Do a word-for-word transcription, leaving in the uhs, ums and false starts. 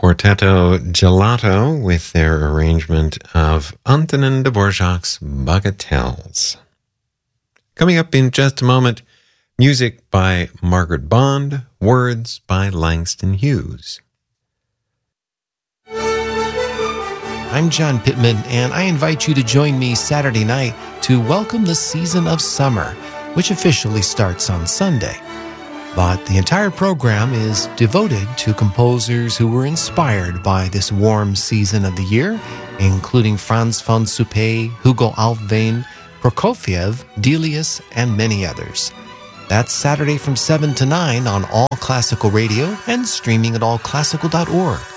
Quartetto Gelato with their arrangement of Antonin Dvorak's Bagatelles. Coming up in just a moment, music by Margaret Bond, words by Langston Hughes. I'm John Pittman, and I invite you to join me Saturday night to welcome the season of summer, which officially starts on Sunday. But the entire program is devoted to composers who were inspired by this warm season of the year, including Franz von Suppé, Hugo Alfvén, Prokofiev, Delius, and many others. That's Saturday from seven to nine on All Classical Radio and streaming at all classical dot org.